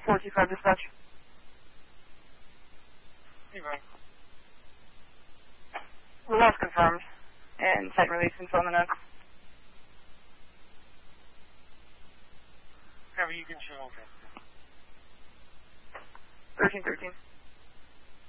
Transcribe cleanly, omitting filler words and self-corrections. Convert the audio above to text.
425 dispatch. Hey, bro. The loss confirmed. And site release info on the notes. However, you can show. 1313.